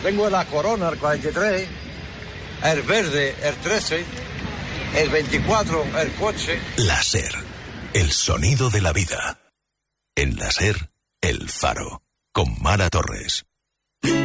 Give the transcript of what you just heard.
Tengo la Corona, el 43, el verde, el 13, el 24, el coche. La SER, el sonido de la vida. En la SER, El Faro, con Mara Torres.